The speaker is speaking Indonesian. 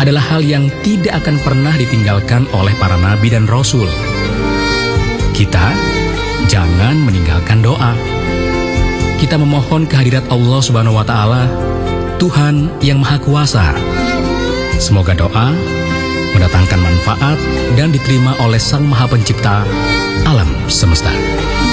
adalah hal yang tidak akan pernah ditinggalkan oleh para nabi dan rasul. Kita jangan meninggalkan doa. Kita memohon kehadirat Allah Subhanahu wa Ta'ala, Tuhan yang Maha Kuasa. Semoga doa mendatangkan manfaat dan diterima oleh Sang Maha Pencipta alam semesta.